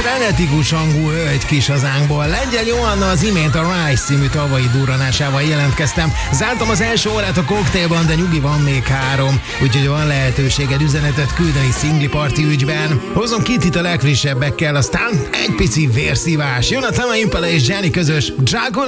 frenetikus hangú hölgy kis hazánkból. Lengyel Johanna az imént a Rise című tavalyi durranásával jelentkeztem. Zártam az első órát a koktélban, de nyugi, van még 3, úgyhogy van lehetőséged üzenetet küldeni szingli parti ügyben. Hozom Kittit a legfrissebbekkel, aztán egy pici vérszívás. Jön a Tame Impala és Jenny közös Dracula.